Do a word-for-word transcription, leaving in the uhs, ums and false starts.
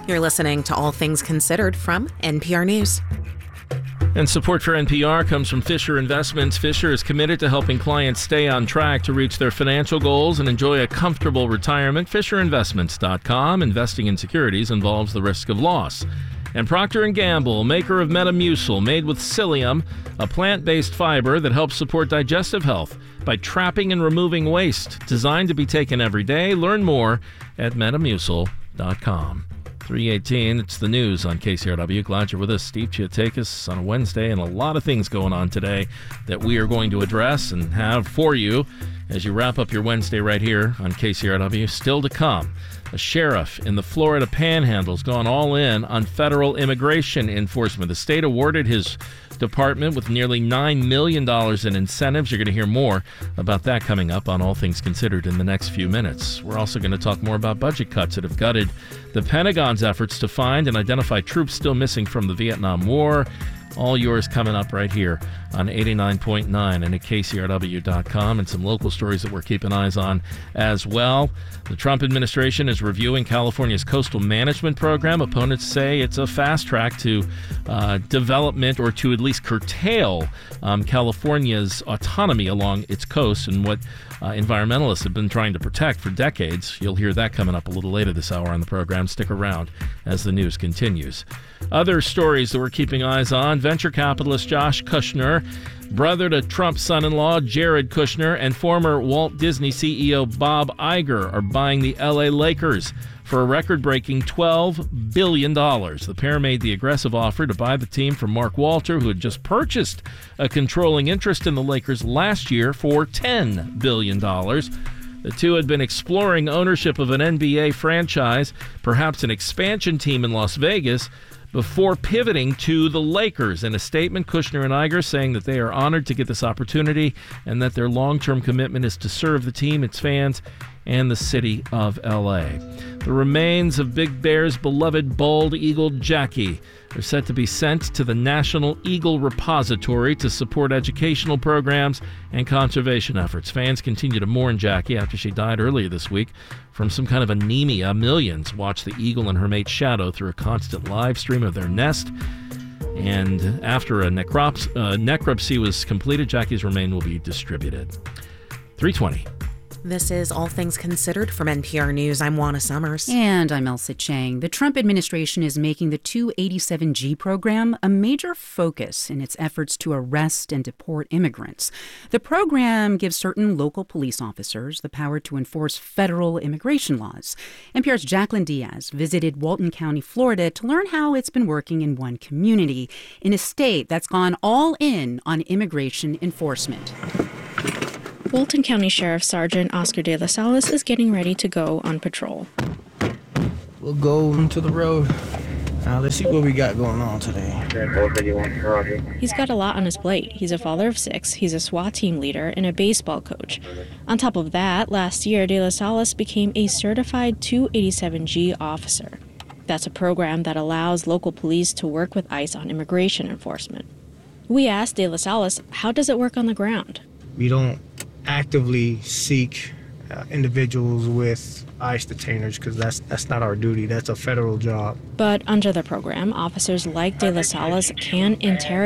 You're listening to All Things Considered from N P R News. And support for N P R comes from Fisher Investments. Fisher is committed to helping clients stay on track to reach their financial goals and enjoy a comfortable retirement. Fisher Investments dot com. Investing in securities involves the risk of loss. And Procter and Gamble, maker of Metamucil, made with psyllium, a plant-based fiber that helps support digestive health by trapping and removing waste. Designed to be taken every day. Learn more at Metamucil dot com. three eighteen, it's the news on K C R W. Glad you're with us. Steve Chiatakis on a Wednesday, and a lot of things going on today that we are going to address and have for you as you wrap up your Wednesday right here on K C R W. Still to come, a sheriff in the Florida Panhandle has gone all in on federal immigration enforcement. The state awarded his department with nearly nine million dollars in incentives. You're going to hear more about that coming up on All Things Considered in the next few minutes. We're also going to talk more about budget cuts that have gutted the Pentagon's efforts to find and identify troops still missing from the Vietnam War. All yours coming up right here on eighty-nine point nine and at K C R W dot com, and some local stories that we're keeping eyes on as well. The Trump administration is reviewing California's coastal management program. Opponents say it's a fast track to uh, development, or to at least curtail um, California's autonomy along its coast, and what uh, environmentalists have been trying to protect for decades. You'll hear that coming up a little later this hour on the program. Stick around as the news continues. Other stories that we're keeping eyes on: venture capitalist Josh Kushner, brother to Trump's son-in-law Jared Kushner, and former Walt Disney C E O Bob Iger are buying the L A Lakers for a record-breaking twelve billion dollars. The pair made the aggressive offer to buy the team from Mark Walter, who had just purchased a controlling interest in the Lakers last year for ten billion dollars. The two had been exploring ownership of an N B A franchise, perhaps an expansion team in Las Vegas, before pivoting to the Lakers. In a statement, Kushner and Iger saying that they are honored to get this opportunity and that their long-term commitment is to serve the team, its fans, and the city of L A. The remains of Big Bear's beloved bald-eagled Jackie are set to be sent to the National Eagle Repository to support educational programs and conservation efforts. Fans continue to mourn Jackie after she died earlier this week from some kind of anemia. Millions watched the eagle and her mate Shadow through a constant live stream of their nest. And after a necrops- uh, necropsy was completed, Jackie's remain will be distributed. three twenty. This is All Things Considered from N P R News. I'm Juana Summers. And I'm Elsa Chang. The Trump administration is making the two eighty-seven G program a major focus in its efforts to arrest and deport immigrants. The program gives certain local police officers the power to enforce federal immigration laws. N P R's Jacqueline Diaz visited Walton County, Florida, to learn how it's been working in one community in a state that's gone all in on immigration enforcement. Walton County Sheriff Sergeant Oscar De La Salas is getting ready to go on patrol. We'll go into the road. Now let's see what we got going on today. He's got a lot on his plate. He's a father of six, he's a SWAT team leader, and a baseball coach. On top of that, last year, De La Salas became a certified two eighty-seven G officer. That's a program that allows local police to work with ICE on immigration enforcement. We asked De La Salas, how does it work on the ground? We don't actively seek uh, individuals with ICE detainers because that's that's not our duty. That's a federal job. But under the program, officers like De La Salas can interrogate